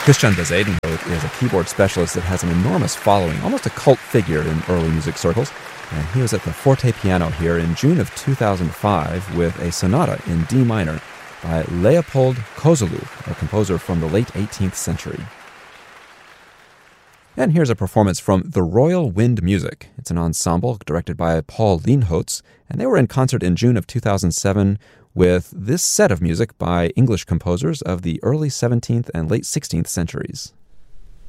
Christian de Zuidenhout is a keyboard specialist that has an enormous following, almost a cult figure in early music circles. And he was at the forte piano here in June of 2005 with a sonata in D minor by Leopold Kozeluch, a composer from the late 18th century. And here's a performance from the Royal Wind Music. It's an ensemble directed by Paul Lienholtz, and they were in concert in June of 2007 with this set of music by English composers of the early 17th and late 16th centuries.